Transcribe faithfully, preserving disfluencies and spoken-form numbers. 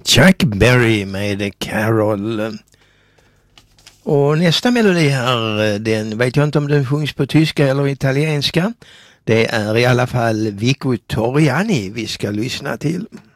Chuck Berry med Carol. Och nästa melodi här, den vet jag inte om den sjungs på tyska eller italienska. Det är i alla fall Vico Torriani vi ska lyssna till.